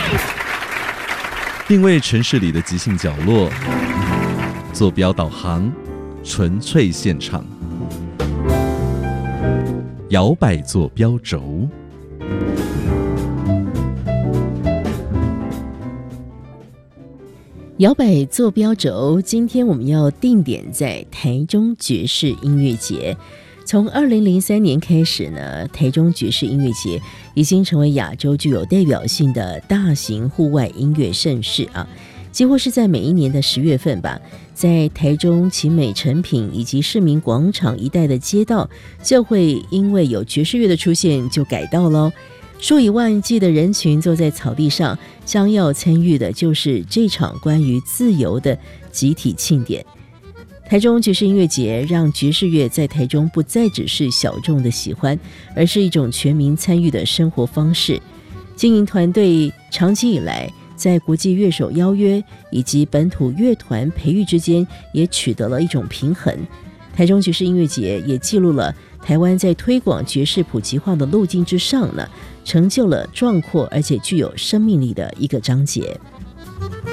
定位城市里的即兴角落，坐标导航，纯粹现场，摇摆坐标轴。 摇摆坐标轴，今天我们要定点在台中爵士音乐节。从2003年开始呢，台中爵士音乐节已经成为亚洲具有代表性的大型户外音乐盛事啊，几乎是在每一年的10月份吧，在台中勤美诚品以及市民广场一带的街道，就会因为有爵士乐的出现就改道咯。数以万计的人群坐在草地上，将要参与的就是这场关于自由的集体庆典。台中爵士音乐节让爵士乐在台中不再只是小众的喜欢，而是一种全民参与的生活方式。经营团队长期以来在国际乐手邀约以及本土乐团培育之间也取得了一种平衡。台中爵士音乐节也记录了台湾在推广爵士普及化的路径之上呢，成就了壮阔而且具有生命力的一个章节。